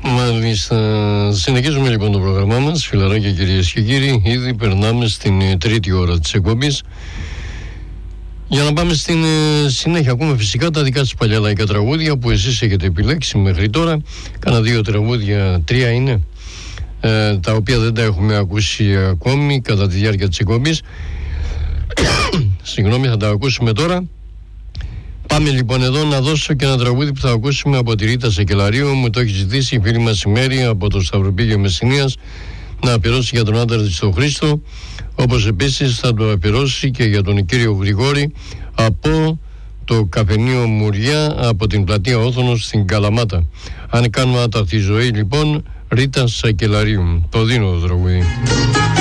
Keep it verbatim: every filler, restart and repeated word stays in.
Μάλιστα. Συνεχίζουμε λοιπόν το πρόγραμμά μας, φιλαράκια κυρίες και κύριοι. Ήδη περνάμε στην τρίτη ώρα της εκπομπής. Για να πάμε στην συνέχεια, ακούμε φυσικά τα δικά σας παλιά λαϊκά τραγούδια που εσείς έχετε επιλέξει μέχρι τώρα. Κάνα δύο τραγούδια, τρία είναι, ε, τα οποία δεν τα έχουμε ακούσει ακόμη κατά τη διάρκεια της εκπομπής. Συγγνώμη, θα τα ακούσουμε τώρα. Πάμε λοιπόν εδώ να δώσω και ένα τραγούδι που θα ακούσουμε από τη Ρίτα Σακελαρίου. Μου το έχει ζητήσει η φίλη μας η Μέρη από το Σταυροπήγιο Μεσσηνίας να αφιερώσει για τον άντρα της τον Χρήστο, όπως επίσης θα το αφιερώσει και για τον κύριο Γρηγόρη από το καφενείο Μουριά από την πλατεία Όθωνος στην Καλαμάτα. Αν κάνουμε άταχτη ζωή λοιπόν, Ρίτα Σακελαρίου. Το δίνω το τραγούδι.